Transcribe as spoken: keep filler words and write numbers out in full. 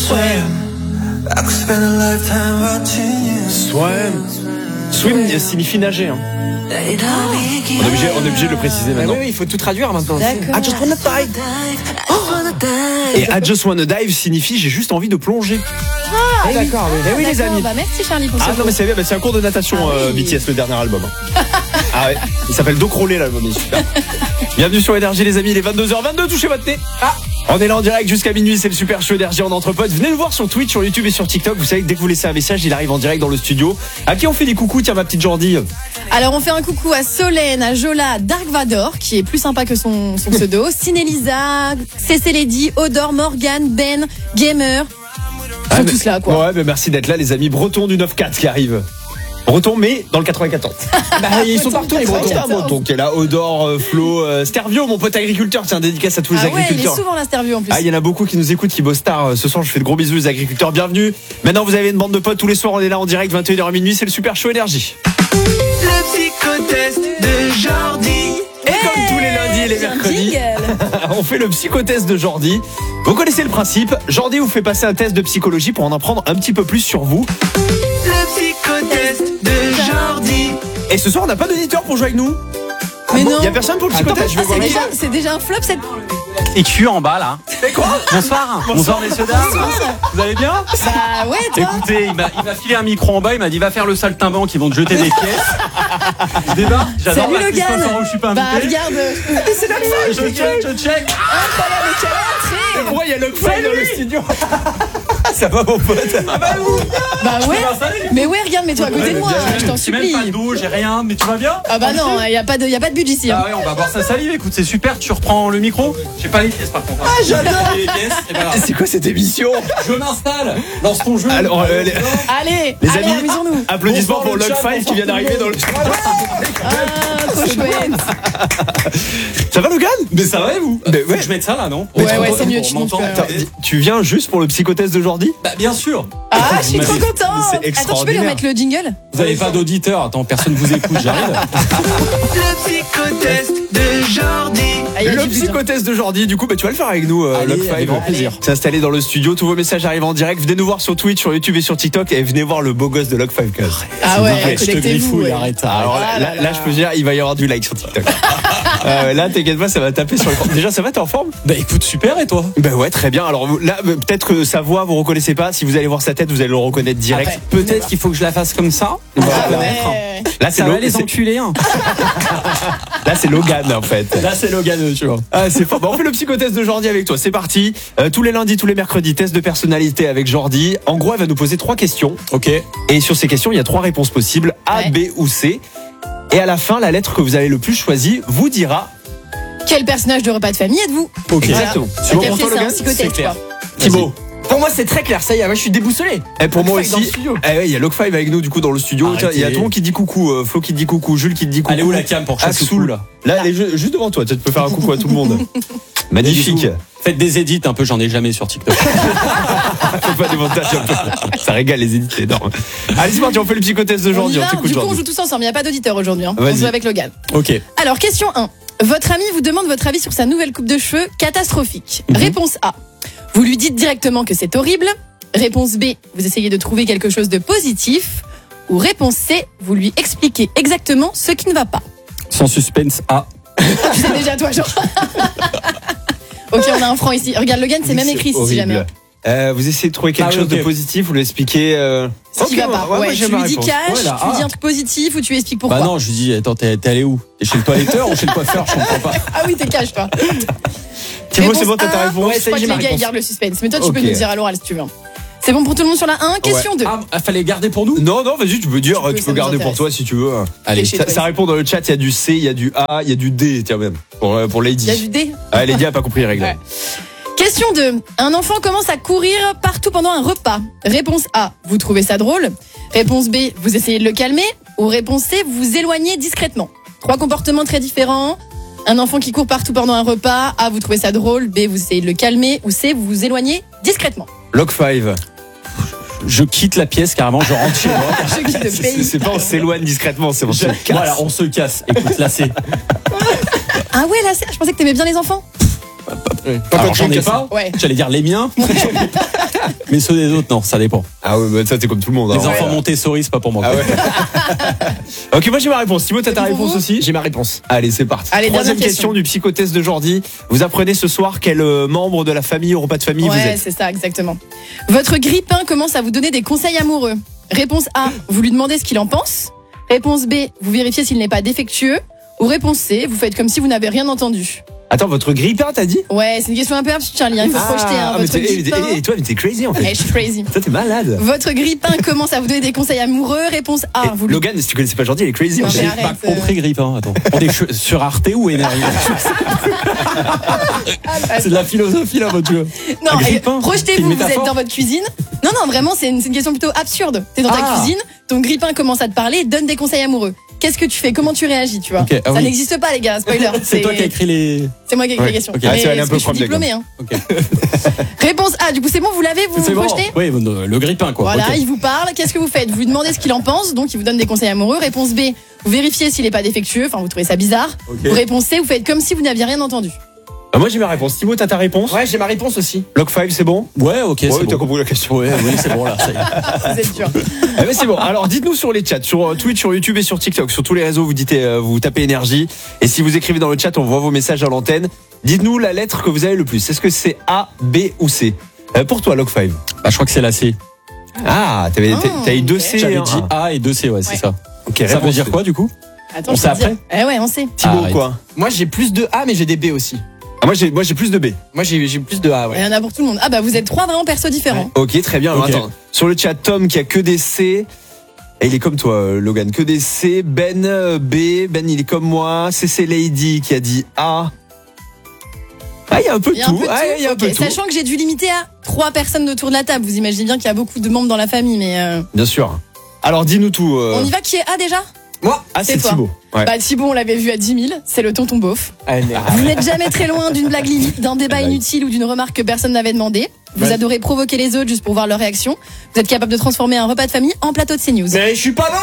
Swim. Swim signifie nager. Hein. On est obligé, on est obligé de le préciser maintenant. Oui, oui, il faut tout traduire maintenant. D'accord. I just wanna dive. Oh. Et I just wanna dive signifie j'ai juste envie de plonger. Ah, d'accord, oui. Ah, oui, les amis. Bah, merci Charlie pour Ah ce non mais c'est bien, c'est un cours de natation ah, euh, oui. B T S le dernier album. Ah ouais, il s'appelle Do Crawler l'album, il est super. Bienvenue sur Énergie les amis, il est vingt-deux heures vingt-deux, touchez votre thé. Ah. On est là en direct jusqu'à minuit, c'est le super show Énergie en entre potes. Venez nous voir sur Twitch, sur YouTube et sur TikTok. Vous savez que dès que vous laissez un message, il arrive en direct dans le studio. À qui on fait des coucous, tiens ma petite Jordi. Alors on fait un coucou à Solène, à Jola, Dark Vador, qui est plus sympa que son, son pseudo, Cinélisa, Cécé Lady, Odor, Morgan, Ben, Gamer. Ils sont Ah, tous là quoi. Ouais, mais merci d'être là les amis. Breton du neuf quatre qui arrive. Breton mais dans le quatre-vingt-quatorze. Bah, ils sont partout les Bretons. C'est un Breton qui est là, Odor, euh, Flo, euh, Stervio, mon pote agriculteur, tiens, dédicace à tous les Ah ouais, il est agriculteurs. souvent l'interview en plus. Ah, il y en a beaucoup qui nous écoutent, qui bossent tard. Ce soir, je fais de gros bisous les agriculteurs. Bienvenue. Maintenant, vous avez une bande de potes tous les soirs. On est là en direct, vingt et une heures minuit. C'est le super show Énergie. Le psychotest de Jordi. Et comme tous les lundis et les j'ai un mercredis, jingle. on fait le psychotest de Jordi. Vous connaissez le principe. Jordi vous fait passer un test de psychologie pour en apprendre un petit peu plus sur vous. Le psychotest de Jordi. Et ce soir, on n'a pas d'auditeur pour jouer avec nous. Mais non. Il y a personne pour le psychotest. Je vais Ah, voir c'est qui. déjà, c'est déjà un flop cette. Et tu en bas là. Et quoi? Bonsoir. Bonsoir messieurs dames. Vous allez bien? Bah ouais toi. Écoutez, il m'a, il m'a filé un micro en bas, il m'a dit va faire le saltimbanque, ils vont te jeter des pièces. Je débarque, j'adore Salut la Logan. Christophe, je suis pas Bah invité. regarde. C'est là Je check, je check. Incroyable, quelle entrée. Pourquoi il y a Lockfly dans le studio? Ça va mon pote? Bah ouais. Mais ouais, regarde, mets-toi à côté de moi, je t'en J'ai même supplie. pas d'eau, j'ai rien, mais tu vas bien? Ah bah non, y a pas de, y a pas de budget ici. hein. Ah ouais, on va boire sa salive, écoute, c'est super, tu reprends le micro. J'ai pas les pièces par contre. Ah j'adore. les pièces, c'est pas grave. C'est quoi cette émission? Je m'installe, lance ton jeu. Alors, euh, les, Allez, les allez, amis, amusons-nous. applaudissements Bonsoir pour le chat, Lockfly qui bonsoir vient tout le d'arriver monde. dans le studio. Ah, trop chouette. Ça va Logan? Mais ça va et vous? Mais Faut ouais. que je mette ça là, non? Ouais, ouais, c'est mieux, Pour tu m'entendre. nous fais- Attends, tu viens juste pour le psychotest de Jordi? Bah bien sûr. Ah, je suis Vous trop m'avez- contente. c'est Attends, tu peux lui extraordinaire. remettre le jingle? Vous avez pas d'auditeur, attends, personne vous écoute, j'arrive. Le psychotest de Jordi. Ah, y a Le du but, hein. psychotest de Jordi, du coup, bah, tu vas le faire avec nous, euh, Allez, Lockfly. avec grand plaisir. C'est installé dans le studio, tous vos messages arrivent en direct. Venez nous voir sur Twitch, sur YouTube et sur TikTok et venez voir le beau gosse de Lockfly. Ah ouais, Je te connectez-vous. griffouille, ouais. arrête ça. Alors là, Ah là, là là, là. je peux dire, il va y avoir du like sur TikTok. euh, là, t'inquiète pas, ça va taper sur les. Déjà, ça va, t'es en forme? Bah écoute, super, et toi? Ben ouais, très bien. Alors vous- là, euh, peut-être que sa voix, vous reconnaissez pas. Si vous allez voir sa tête, vous allez le reconnaître direct. Après, peut-être qu'il faut que je la fasse comme ça. On va Ah reconnaître. ouais. Là, c'est Ça va Lo- les c'est- enculés, hein. là, c'est Logan en fait. Là, c'est Logan, tu vois. Ah, c'est fort. Bon, on fait le psychotest de Jordi avec toi. C'est parti. Euh, tous les lundis, tous les mercredis, test de personnalité avec Jordi. En gros, elle va nous poser trois questions. Ok. Et sur ces questions, il y a trois réponses possibles A, Ouais. B ou C. Et à la fin, la lettre que vous avez le plus choisie vous dira. Quel personnage de repas de famille êtes-vous? Ok. Exactement. Voilà. C'est bon Quel pour toi, fait, c'est un Logan? psychotest, C'est clair. quoi. Thibaut. Pour moi, c'est très clair. Ça y est, moi, je suis déboussolé. Et pour moi Lockfive dans aussi. le studio. Eh ouais, il y a Lockfive avec nous du coup dans le studio. Arrêtez. Tiens, il y a tout le monde qui dit coucou. euh, Flo qui te dit coucou. Jules qui te dit coucou. Elle est où la cam pour que je fasse coucou, Axoul. là? Là, elle est ju- juste devant toi. Tu peux faire un coucou à tout le monde. Magnifique. Faites des edits un peu, j'en ai jamais sur TikTok. Fais pas des montages un peu. Ça régale les édits, c'est énorme. Allez, c'est parti, on fait le psychotest de On y Jordi. On va. t'écoute Du coup, on Jordi. joue tous ensemble. Il n'y a pas d'auditeur aujourd'hui. Hein. On Vas-y. joue avec Logan. Ok. Alors, question un. Votre ami vous demande votre avis sur sa nouvelle coupe de cheveux catastrophique. Mhm. Réponse A. Vous lui dites directement que c'est horrible. Réponse B. Vous essayez de trouver quelque chose de positif. Ou réponse C. Vous lui expliquez exactement ce qui ne va pas. Sans suspense, A. Tu sais déjà toi, genre. Ok, on a un franc ici. Regarde, Logan, c'est même écrit ici, si jamais. horrible. Euh, vous essayez de trouver quelque Ah oui, chose ok. de positif, vous l'expliquez. Euh... Ce qui ok, va pas. ouais, Ouais, moi, j'ai tu ma lui dis réponse. cash, Ouais, là, tu lui dis ah. un truc positif ou tu lui expliques pourquoi. Bah non, je lui dis, attends, t'es, t'es allé où? T'es chez le toiletteur ou chez le coiffeur? Je comprends pas. Ah oui, t'es cash, toi. Thibaut, Réponse c'est bon, t'as ta A. réponse? Ouais, Je ça y crois est, j'ai que ma les gars, ils réponse. gardent le suspense. Mais toi, tu Ok. peux nous dire à l'oral si tu veux. C'est bon pour tout le monde sur la un. Question deux. Ah, fallait garder pour nous? Non, non, vas-y, tu peux dire, Tu peux, tu ça peux nous garder pour intéresse. toi si tu veux. Allez, chez Ça, toi, ça ici. répond dans le chat, il y a du C, il y a du A, il y a du D, tiens même. Pour, euh, pour Lady. Il y a du D. Ah, Lady a pas compris les règles. Ouais. Question deux. Un enfant commence à courir partout pendant un repas. Réponse A. Vous trouvez ça drôle. Réponse B. Vous essayez de le calmer. Ou réponse C. Vous vous éloignez discrètement. Trois comportements très différents. Un enfant qui court partout pendant un repas. A. Vous trouvez ça drôle. B. Vous essayez de le calmer. Ou C. Vous vous éloignez discrètement. Lock five. Je quitte la pièce carrément, je rentre chez moi. Je quitte le C'est pays. c'est pas on s'éloigne discrètement, c'est on se Je- casse. Voilà, on se casse. Écoute, là c'est. Ah ouais, là, c'est- je pensais que t'aimais bien les enfants. Alors j'en ai pas. Ouais. J'allais dire les miens. Mais ceux des autres, non, ça dépend. Ah ouais, bah ça c'est comme tout le monde. Les hein. enfants Ouais. Montessori, c'est pas pour moi. Ah quoi. ouais. Ok, moi j'ai ma réponse. Thibaut, t'as ta C'est pour réponse vous aussi? J'ai ma réponse. Allez, c'est parti. Allez, Troisième dernière question question. du psychotest de Jordi. Vous apprenez ce soir quel euh, membre de la famille, au repas de famille vous Ouais, êtes. c'est ça, exactement. Votre grippin commence à vous donner des conseils amoureux. Réponse A, vous lui demandez ce qu'il en pense. Réponse B, vous vérifiez s'il n'est pas défectueux. Ou réponse C, vous faites comme si vous n'avez rien entendu. Attends, votre grippin, t'as dit? Ouais, c'est une question un peu absurde, Charlie. hein, Il faut se projeter. Hein, ah, mais votre t'es- et, grippin. et- et toi, mais t'es crazy en fait. Ouais, je suis crazy. Toi, t'es malade. Votre grippin commence à vous donner des conseils amoureux. Réponse A, Et vous lui... Logan, si tu connaissais pas Jordi, il est crazy Non, en mais fait. arrête. Pas compris Grippin, attends. On est che- sur Arte ou Énergie? C'est de la philosophie là, mon Dieu. Non, Un et grippin, c'est projetez-vous, une vous êtes métaphore. dans votre cuisine. Non, non, vraiment, c'est une, c'est une question plutôt absurde. T'es dans ta Ah. cuisine, ton grippin commence à te parler, et te donne des conseils amoureux. Qu'est-ce que tu fais? Comment tu réagis, tu vois? Ok, ah Ça oui. n'existe pas, les gars, spoiler. C'est toi qui as écrit les. C'est moi qui ai écrit Ouais. les questions. Ok. Ah, Mais c'est allé un parce peu que je suis prof de diplômée. Hein. Ok. Réponse A, du coup, c'est bon, vous l'avez, vous C'est vous bon. projetez? Oui, le Grippin quoi. Voilà, Ok. il vous parle. Qu'est-ce que vous faites? Vous lui demandez ce qu'il en pense, donc il vous donne des conseils amoureux. Réponse B, vous vérifiez s'il n'est pas défectueux, enfin vous trouvez ça bizarre. Ok. Ou réponse C, vous faites comme si vous n'aviez rien entendu. Ah, moi j'ai ma réponse. Thibaut, t'as ta réponse? Ouais, j'ai ma réponse aussi. Lock five, c'est bon? Ouais, ok, Ouais, c'est t'as bon. compris la question. Ouais, oui, c'est bon là. ça y est. Vous êtes dur. Ah, mais c'est bon. Alors dites-nous sur les chats, sur euh, Twitch, sur YouTube et sur TikTok, sur tous les réseaux, vous dites, euh, vous tapez énergie. Et si vous écrivez dans le chat, on voit vos messages à l'antenne. Dites-nous la lettre que vous avez le plus. Est-ce que c'est A, B ou C? Euh, Pour toi, Lock five. Bah, je crois que c'est la C. Ah, t'avais, Ah, t'as- t'as eu deux ok. C. J'avais et un dit A. A et deux C, ouais, c'est Ouais. ça. Ok, Ça veut réponse dire C. quoi du coup? Attends, On je sait peux te dire. après Eh ouais, on sait. Thibaut, Arrête. quoi? Moi, j'ai plus de A, mais j'ai des B aussi. Ah, moi j'ai, moi j'ai plus de B. Moi, j'ai j'ai plus de A, Il ouais. y en a pour tout le monde. Ah bah vous êtes trois vraiment persos différents. Ok, très bien. Alors Ok. attends, sur le chat, Tom qui a que des C. Et il est comme toi, euh, Logan, que des C. Ben euh, B. Ben il est comme moi. C C Lady qui a dit A. Ah, il y a un peu de Il y a un tout. peu de Ah, tout. il y a un Ok, peu de tout. sachant que j'ai dû limiter à trois personnes autour de la table. Vous imaginez bien qu'il y a beaucoup de membres dans la famille, mais euh, Bien sûr. Alors dis-nous tout. euh. on y va. Qui est A déjà? Moi, Ah, c'est c'est toi. Thibaut. Ouais. Bah Thibaut, on l'avait vu à dix mille. C'est le tonton beauf. allez, Vous n'êtes jamais très loin d'une blague limite, d'un débat Blague. inutile ou d'une remarque que personne n'avait demandé. Vous Ouais. adorez provoquer les autres juste pour voir leur réaction. Vous êtes capable de transformer un repas de famille en plateau de CNews. mais je suis pas